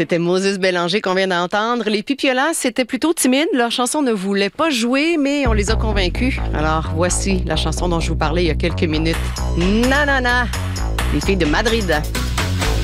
C'était Moses Bélanger qu'on vient d'entendre. Les Pipiolas, c'était plutôt timide. Leur chanson ne voulait pas jouer, mais on les a convaincus. Alors, voici la chanson dont je vous parlais il y a quelques minutes. Nanana, les filles de Madrid.